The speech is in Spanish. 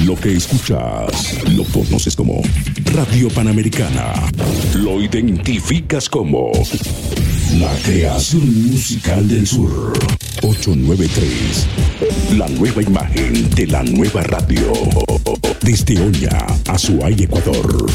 Lo que escuchas lo conoces como Radio Panamericana. Lo identificas como la creación musical del sur. 893. La nueva imagen de la nueva radio. Desde Oña, Azuay, Ecuador.